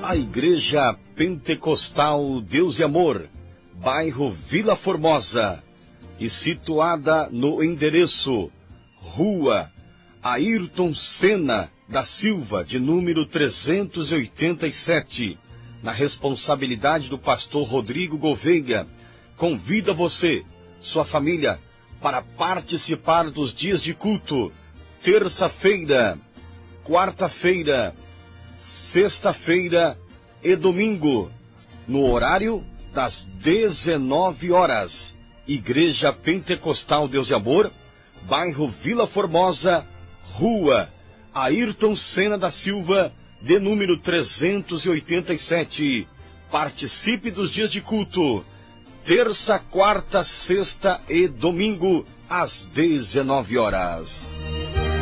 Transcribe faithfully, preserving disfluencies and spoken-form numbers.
A Igreja Pentecostal Deus e Amor, bairro Vila Formosa, e situada no endereço Rua Ayrton Senna da Silva, de número trezentos e oitenta e sete, na responsabilidade do pastor Rodrigo Gouveia, convida você, sua família, para participar dos dias de culto, terça-feira, quarta-feira, sexta-feira e domingo, no horário das dezenove horas. Igreja Pentecostal Deus e Amor, bairro Vila Formosa, Rua Ayrton Senna da Silva, de número trezentos e oitenta e sete. Participe dos dias de culto, terça, quarta, sexta e domingo, às dezenove horas.